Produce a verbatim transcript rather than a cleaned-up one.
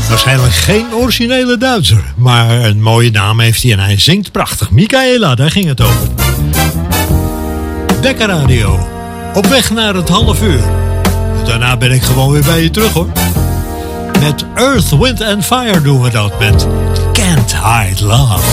Waarschijnlijk geen originele Duitser, maar een mooie naam heeft hij en hij zingt prachtig. Michaela, daar ging het over. Dekka Radio, op weg naar het half uur. Daarna ben ik gewoon weer bij je terug hoor. Met Earth, Wind and Fire doen we dat met Can't Hide Love.